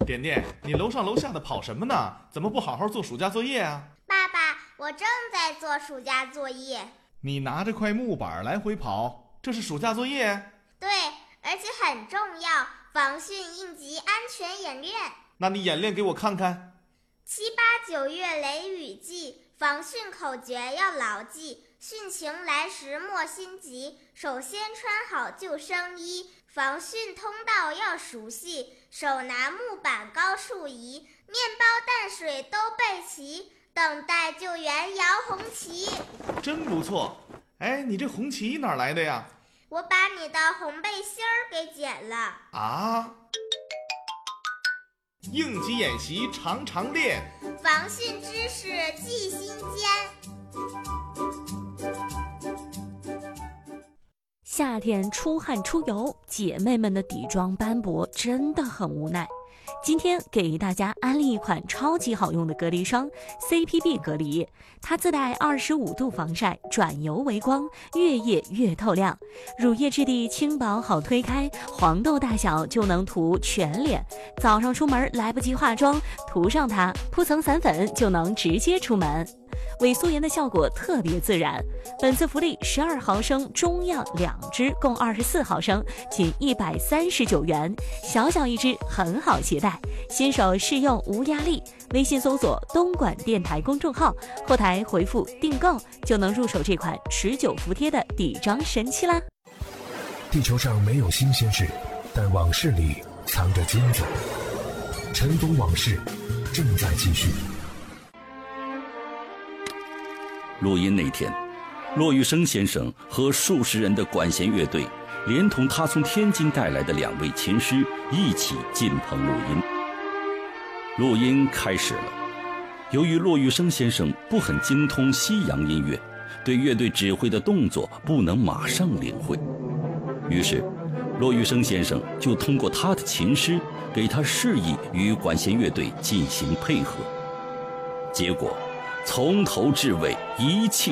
点点，你楼上楼下的跑什么呢？怎么不好好做暑假作业啊？ 爸爸，我正在做暑假作业。 你拿着块木板来回跑，这是暑假作业？ 对，而且很重要，防汛应急安全演练。 那你演练给我看看。 7、8、9月雷雨季，防汛口诀要牢记。汛情来时莫心急，首先穿好救生衣，防汛通道要熟悉，手拿木板高处移，面包淡水都备齐，等待救援摇红旗。 真不错。哎，你这红旗哪来的呀？ 我把你的红背心儿给剪了。 啊？应急演习常常练， 防汛知识记心间。 夏天出汗出油，姐妹们的底妆斑驳真的很无奈。今天给大家安利一款超级好用的隔离霜 CPB 隔离，它自带25度防晒，转油为光，越夜越透亮，乳液质地轻薄好推开，黄豆大小就能涂全脸，早上出门来不及化妆，涂上它铺层散粉就能直接出门，伪素颜的效果特别自然。本次福利12毫升中样2支，共24毫升，仅139元，小小一支，很好携带。新手试用无压力，微信搜索东莞电台公众号，后台回复订购就能入手这款持久服帖的底妆神器啦。 地球上没有新鲜事，但往事里藏着金子。尘封往事正在继续。 录音那天，骆玉笙先生和数十人的管弦乐队，连同他从天津带来的2位琴师一起进棚录音。录音开始了。由于骆玉笙先生不很精通西洋音乐，对乐队指挥的动作不能马上领会，于是骆玉笙先生就通过他的琴师给他示意与管弦乐队进行配合。结果从头至尾一气